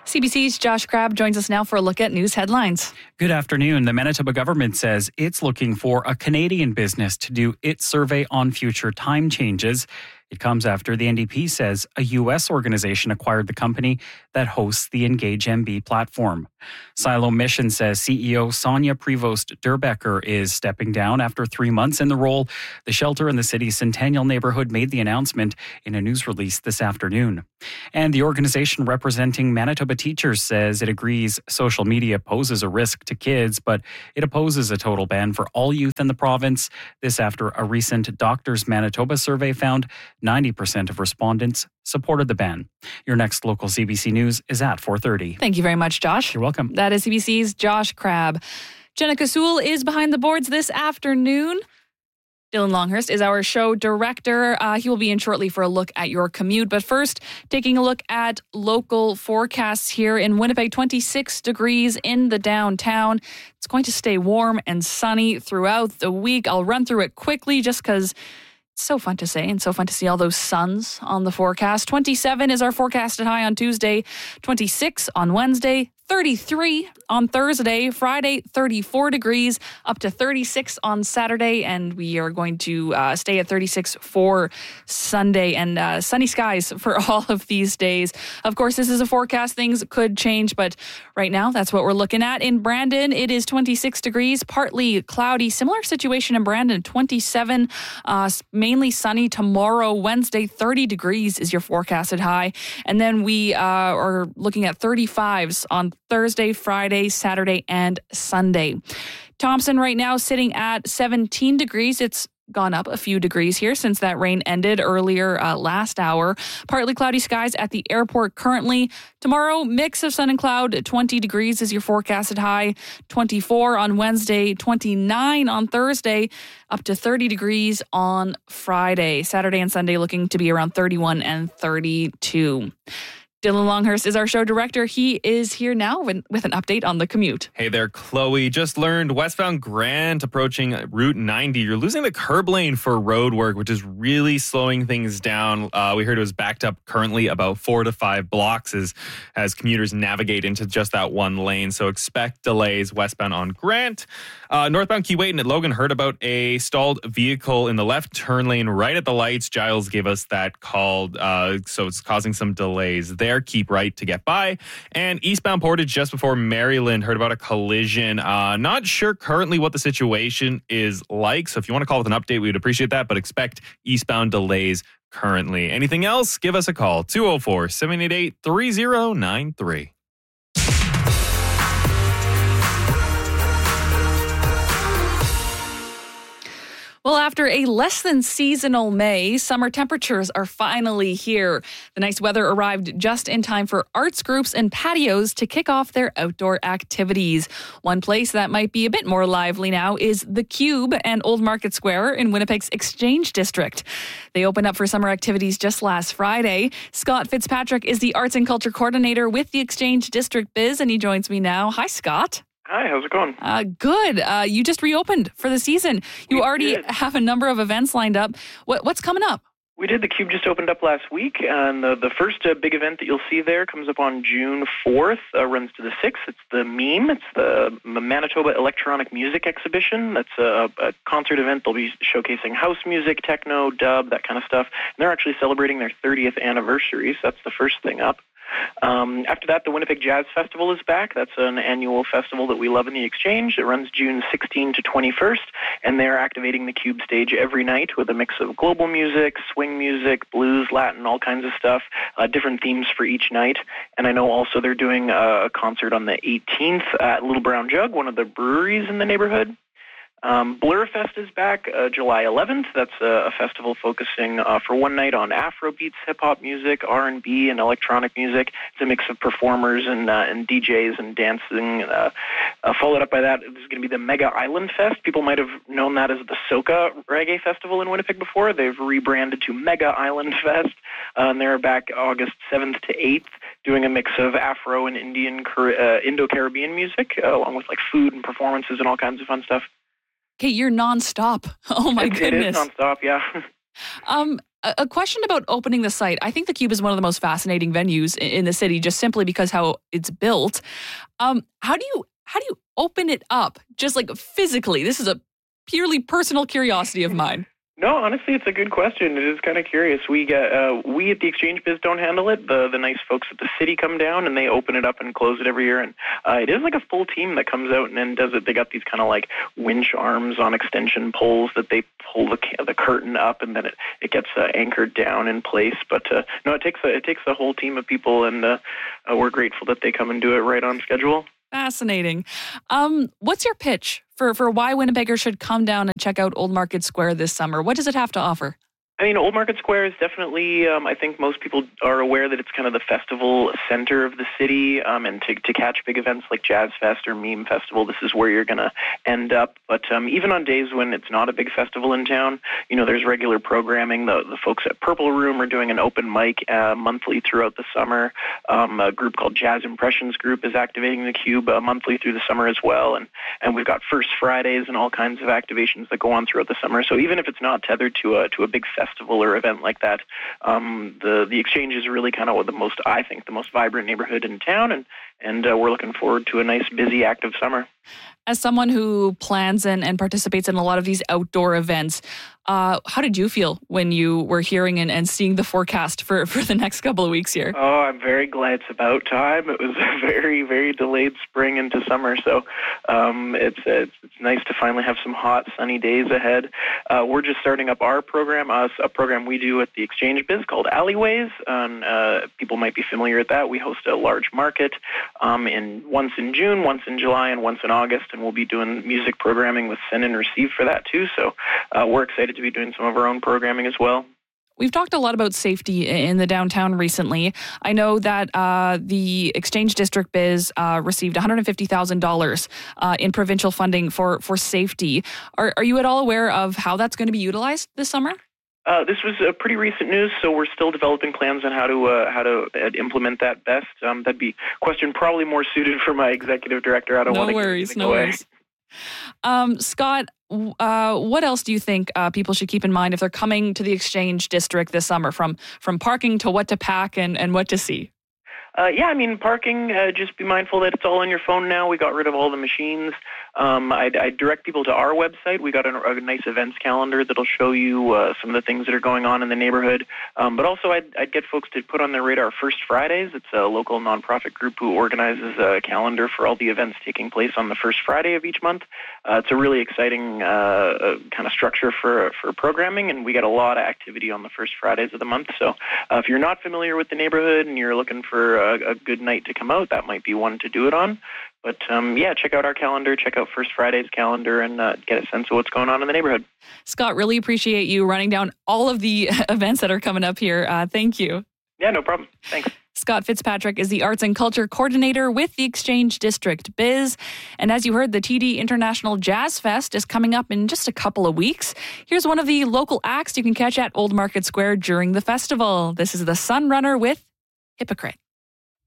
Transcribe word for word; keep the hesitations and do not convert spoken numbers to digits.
C B C's Josh Crabb joins us now for a look at news headlines. Good afternoon. The Manitoba government says it's looking for a Canadian business to do its survey on future time changes. It comes after the N D P says a U S organization acquired the company that hosts the Engage M B platform. Silo Mission says C E O Sonia Prevost-Durbecker is stepping down after three months in the role. The shelter in the city's Centennial neighborhood made the announcement in a news release this afternoon. And the organization representing Manitoba teachers says it agrees social media poses a risk to kids, but it opposes a total ban for all youth in the province. This after a recent Doctors Manitoba survey found ninety percent of respondents supported the ban. Your next local C B C News is at four thirty. Thank you very much, Josh. You're welcome. That is C B C's Josh Crabb. Jenica Sewell is behind the boards this afternoon. Dylan Longhurst is our show director. Uh, he will be in shortly for a look at your commute. But first, taking a look at local forecasts here in Winnipeg, twenty-six degrees in the downtown. It's going to stay warm and sunny throughout the week. I'll run through it quickly just because it's so fun to say and so fun to see all those suns on the forecast. twenty-seven is our forecasted high on Tuesday, twenty-six on Wednesday, thirty-three on Thursday, Friday, thirty-four degrees, up to thirty-six on Saturday, and we are going to uh, stay at thirty-six for Sunday, and uh, sunny skies for all of these days. Of course, this is a forecast. Things could change, but right now, that's what we're looking at. In Brandon, it is twenty-six degrees, partly cloudy. Similar situation in Brandon, twenty-seven, uh, mainly sunny tomorrow. Wednesday, thirty degrees is your forecasted high, and then we uh, are looking at thirty-fives on Thursday, Friday, Saturday, and Sunday. Thompson right now sitting at seventeen degrees. It's gone up a few degrees here since that rain ended earlier uh, last hour. Partly cloudy skies at the airport currently. Tomorrow, mix of sun and cloud. twenty degrees is your forecasted high. twenty-four on Wednesday, twenty-nine on Thursday, up to thirty degrees on Friday. Saturday and Sunday looking to be around thirty-one and thirty-two. Dylan Longhurst is our show director. He is here now with, with an update on the commute. Hey there, Chloe. Just learned westbound Grant approaching Route ninety. You're losing the curb lane for road work, which is really slowing things down. Uh, we heard it was backed up currently about four to five blocks as, as commuters navigate into just that one lane. So expect delays westbound on Grant. Uh, northbound Keewatin at Logan heard about a stalled vehicle in the left turn lane right at the lights. Giles gave us that call, uh, so it's causing some delays there. Keep right to get by. And eastbound Portage just before Maryland heard about a collision. Uh, not sure currently what the situation is like. So if you want to call with an update, we would appreciate that. But expect eastbound delays currently. Anything else? Give us a call. two oh four, seven eight eight, three oh nine three. Well, after a less than seasonal May, summer temperatures are finally here. The nice weather arrived just in time for arts groups and patios to kick off their outdoor activities. One place that might be a bit more lively now is The Cube and Old Market Square in Winnipeg's Exchange District. They opened up for summer activities just last Friday. Scott Fitzpatrick is the Arts and Culture Coordinator with the Exchange District Biz, and he joins me now. Hi, Scott. Hi, how's it going? Uh, good. Uh, you just reopened for the season. You we already did. have a number of events lined up. What, what's coming up? We did. The Cube just opened up last week, and the, the first uh, big event that you'll see there comes up on June fourth, uh, runs to the sixth. It's the MEME. It's the Manitoba Electronic Music Exhibition. That's a, a concert event. They'll be showcasing house music, techno, dub, that kind of stuff. And they're actually celebrating their thirtieth anniversary, so that's the first thing up. Um, after that, the Winnipeg Jazz Festival is back. That's an annual festival that we love in the Exchange. It runs June sixteenth to twenty-first, and they're activating the Cube stage every night with a mix of global music, swing music, blues, Latin, all kinds of stuff, uh, different themes for each night. And I know also they're doing a concert on the eighteenth at Little Brown Jug, one of the breweries in the neighborhood. Um, Blurfest is back uh, July eleventh. That's a, a festival focusing uh, for one night on Afrobeats, hip-hop music, R and B, and electronic music. It's a mix of performers and, uh, and D Js and dancing. Uh, uh, followed up by that, there's going to be the Mega Island Fest. People might have known that as the Soca Reggae Festival in Winnipeg before. They've rebranded to Mega Island Fest, uh, and they're back August seventh to eighth, doing a mix of Afro and Indian, uh, Indo-Caribbean music, uh, along with like food and performances and all kinds of fun stuff. Okay, you're nonstop. Oh my it, goodness. It is nonstop, yeah. um, A, a question about opening the site. I think the Cube is one of the most fascinating venues in, in the city, just simply because how it's built. Um, how do you how do you open it up, just like physically? This is a purely personal curiosity of mine. No, honestly, it's a good question. It is kind of curious. We get uh, we at the Exchange Biz don't handle it. The the nice folks at the city come down and they open it up and close it every year. And uh, it is like a full team that comes out and then does it. They got these kind of like winch arms on extension poles that they pull the the curtain up and then it it gets uh, anchored down in place. But uh, no, it takes a, it takes a whole team of people, and uh, uh, we're grateful that they come and do it right on schedule. Fascinating. Um, what's your pitch for, for why Winnipeggers should come down and check out Old Market Square this summer? What does it have to offer? I mean, Old Market Square is definitely, um, I think most people are aware that it's kind of the festival center of the city, um, and to, to catch big events like Jazz Fest or Meme Festival, this is where you're going to end up. But um, even on days when it's not a big festival in town, you know, there's regular programming. The, the folks at Purple Room are doing an open mic uh, monthly throughout the summer. Um, a group called Jazz Impressions Group is activating the Cube uh, monthly through the summer as well. And, and we've got First Fridays and all kinds of activations that go on throughout the summer. So even if it's not tethered to a, to a big festival, festival or event like that, um, the the Exchange is really kind of the most, I think, the most vibrant neighborhood in town, and and uh, we're looking forward to a nice, busy, active summer. As someone who plans and, and participates in a lot of these outdoor events, uh, how did you feel when you were hearing and, and seeing the forecast for, for the next couple of weeks here? Oh, I'm very glad it's about time. It was a very, very delayed spring into summer, so um, it's, it's it's nice to finally have some hot, sunny days ahead. Uh, we're just starting up our program, uh, a program we do at the Exchange Biz called Alleyways. Um, uh, people might be familiar with that. We host a large market um, in once in June, once in July, and once in August, and we'll be doing music programming with Send and Receive for that too. So uh, we're excited to be doing some of our own programming as well. We've talked a lot about safety in the downtown recently. I know that uh, the Exchange District Biz uh, received one hundred fifty thousand dollars uh, in provincial funding for, for safety. Are, are you at all aware of how that's going to be utilized this summer? Uh, this was uh, pretty recent news, so we're still developing plans on how to uh, how to uh, implement that best. Um, that'd be a question probably more suited for my executive director. I don't no want to worries, give no away. worries. Um, Scott, uh, what else do you think uh, people should keep in mind if they're coming to the Exchange District this summer, from from parking to what to pack and, and what to see? Uh, yeah, I mean, parking, uh, just be mindful that it's all on your phone now. We got rid of all the machines. Um, I'd, I'd direct people to our website. We got a, a nice events calendar that'll show you uh, some of the things that are going on in the neighborhood. Um, but also, I'd, I'd get folks to put on their radar First Fridays. It's a local nonprofit group who organizes a calendar for all the events taking place on the first Friday of each month. Uh, it's a really exciting uh, kind of structure for, for programming, and we get a lot of activity on the first Fridays of the month. So uh, if you're not familiar with the neighborhood and you're looking for a, a good night to come out, that might be one to do it on. But um, yeah, check out our calendar, check out First Friday's calendar, and uh, get a sense of what's going on in the neighborhood. Scott, really appreciate you running down all of the events that are coming up here. Uh, thank you. Yeah, no problem. Thanks. Scott Fitzpatrick is the Arts and Culture Coordinator with the Exchange District Biz. And as you heard, the T D International Jazz Fest is coming up in just a couple of weeks. Here's one of the local acts you can catch at Old Market Square during the festival. This is the Sunrunner with Hypocrite.